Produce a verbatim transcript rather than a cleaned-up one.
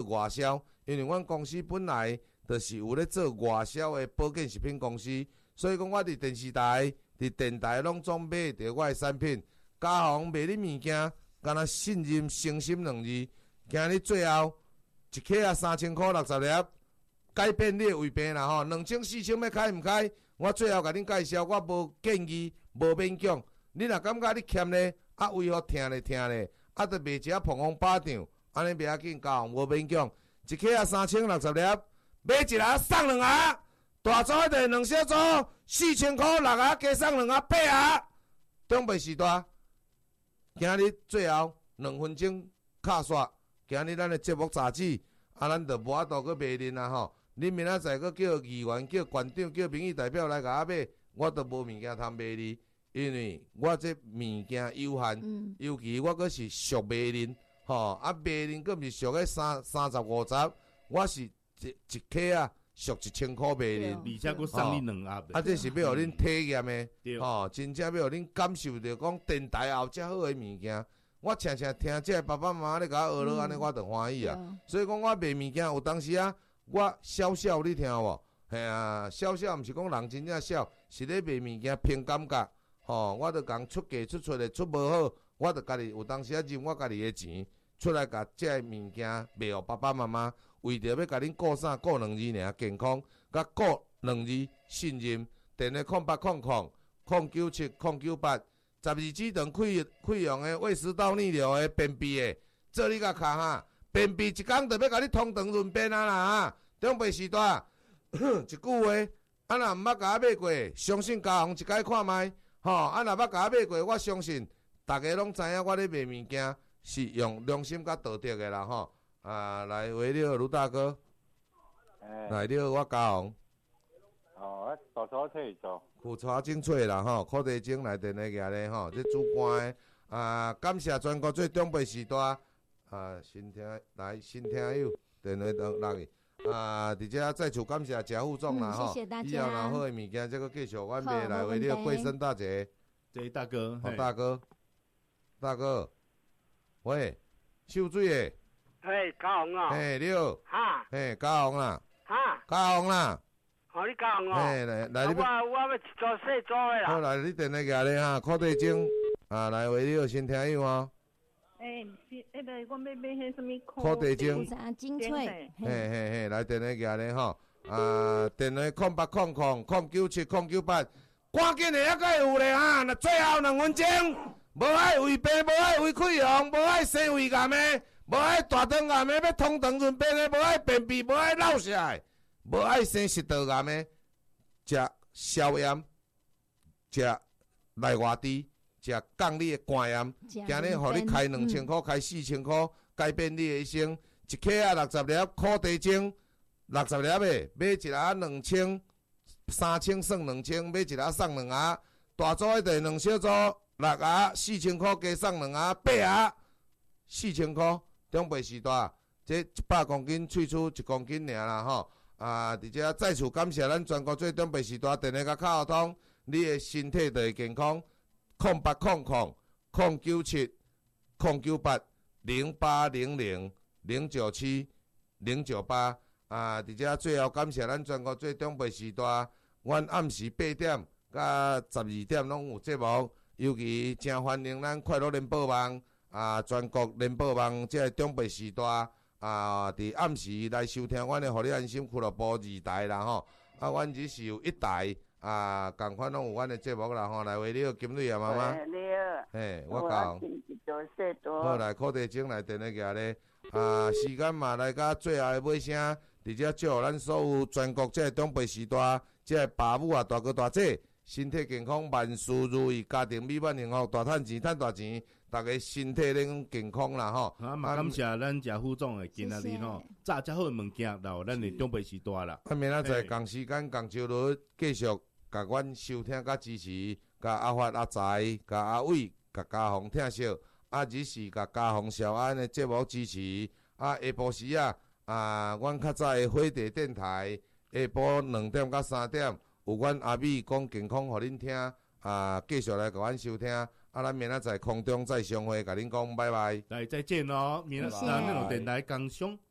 外销，因为阮公司本来就是有咧做外销的保健食品公司，所以讲我伫电视台、伫电台拢总买着我的产品。嘉宏卖你物件，敢若信任、诚心两字。今日最后一克啊三千块六十粒，改变你的胃病啦吼，两千四千要开毋开？我最后甲恁介绍，我无建议，无勉强。你若感觉你欠咧，啊为何听咧听咧，啊着卖一下碰风巴掌，安尼袂要紧，嘉宏无勉强。一克啊三千六十粒，买一盒送两盒，大组的两小组四千块六盒，加送两盒八盒。中北时代，今日最后两分钟卡煞。今日咱的节目杂志，啊，咱就无法度去卖恁啊吼。恁明仔载去叫议员、叫县长、叫民意代表来甲我买，我都无物件通卖你，因为我这物件有限，嗯、尤其我阁是俗卖恁，吼啊卖恁阁毋是俗个三三十五十，我是一一克啊俗一千箍卖恁， 而且阁送你两盒， 啊，这是要互恁体验的，吼、哦，真正要互恁感受到讲电台后遮好个物件。我常常听这爸爸妈妈咧甲我学落安尼，我就欢喜啊。嗯、所以讲我卖物件有当时啊，我笑笑你听无？嘿啊，笑笑毋是讲人真正笑，是咧卖物件凭感觉。吼、哦，我著讲出价出出的出无好，我著家己有当时啊，用我家己的钱出来甲这物件卖互爸爸妈妈，为着要甲恁顾啥顾两字尔健康，甲顾两字信任。电话空八空空空九七空九八。十二指肠溃溃疡的、胃食道逆流的、便秘的，做你甲卡哈，便秘一工就要甲你通肠润便啊啦哈！中北时代一句话，啊若毋捌甲我买过，相信嘉宏一解看卖，吼！啊若捌甲我买过，我相信大家拢知影我咧卖物件是用良心甲道德的啦吼！啊，来喂你好，卢大哥，欸、来你好，我嘉宏。 哦，大车退走。 苦茶精粹啦吼，苦茶精内底那个咧吼，这主观的啊，感谢全国最中北时代啊，新听来新听友电话等落去啊，伫遮再次感谢贾副总啦吼， 谢谢大家。 以后若好的物件，这个继续阮卖来为了贵生大姐， 这大哥， 哦大哥，大哥，喂，秀水诶， 嘿，嘉宏啊， 嘿你好， 哈， 嘿嘉宏啦， 哈， 嘉宏啦。 哦，你讲哦， 嘿，来来，你我我要一组细组的啦。 好，来你电话举咧哈，苦茶精啊，来为你有新听友哦。 诶，迄个我要买迄什么苦茶精， 啥精粹？ 嘿嘿嘿，来电话举咧吼，啊，电话空八空空空九七空九八，赶紧的还阁有咧哈，那最后两分钟，无爱胃病，无爱胃溃疡，无爱生胃癌的，无爱大肠癌的，要通肠润便的，无爱便秘，无爱落下来。无爱生食道癌的，食消炎，食内外痔，食降你的肝炎。今日互你开两千块，开四千块，改变你的一生。一克啊六十粒苦茶精，六十粒的买一盒两千，三千算两千，买一盒送两盒。大组一地两小组六盒，四千块加送两盒，八盒四千块。中北时代，这一百公斤萃取一公斤尔啦吼。啊！伫遮再次感谢咱全国最中北时代电话甲卡号通，你的身体就会健康。空八空空空九七空九八零八零零零九七零九八啊！伫遮最后感谢咱全国最中北时代，阮暗时八点甲十二点拢有节目，尤其真欢迎咱快乐联播网啊，全国联播网即个中北时代。啊！伫暗时来收听阮的互你安心俱乐部二台啦吼，啊，阮只是有一台啊，共款拢有阮的节目啦吼。来，为你好，金瑞啊，妈妈。 你好。 嘿，我讲。好，来苦茶精来电话举咧。啊，时间嘛来到最后的尾声，伫遮祝咱所有全国这中北时代，这爸母啊、大哥大姐，身体健康，万事如意，家庭美满幸福，大趁钱，趁大钱。大家身体拢健康啦吼！ 啊，嘛感谢咱贾副总诶，今仔日吼，炸遮好诶物件，留咱诶中北时代啦。 啊，明仔载同时间同周日继续甲阮收听甲支持，甲阿发阿财，甲阿伟，甲嘉宏听惜，啊，只是甲嘉宏小安诶节目支持。啊，下晡时啊，啊，阮较早诶火地电台，下晡两点到三点，有阮阿美讲健康，互恁听。啊，继续来甲阮收听。啊，咱明仔载空中再相会，甲恁讲拜拜。 来，再见咯！明仔载那种电台刚上。